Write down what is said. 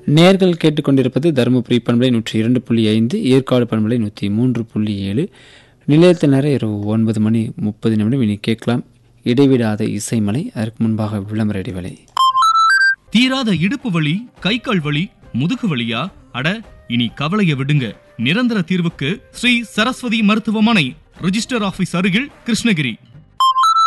நேர்கள் கேட்டுக்கொண்டிருப்பது தருமபுரி பண்பலை 102.5, ஏற்காடு பண்பலை 103.7. நிலையத்தில் நேரம் இரவு 9:30. இனி கேட்கலாம் இடைவிடாத இசைமலை. அதற்கு முன்பாக விளம்பர இடைவேளை. தீராத இடுப்பு வலி, கை கால் வலி, முதுகு வலியா? அட, இனி கவலைய விடுங்க. நிரந்தர தீர்வுக்கு ஸ்ரீ சரஸ்வதி மருத்துவமனை, ரிஜிஸ்டர் ஆபீஸ் அருகில், கிருஷ்ணகிரி.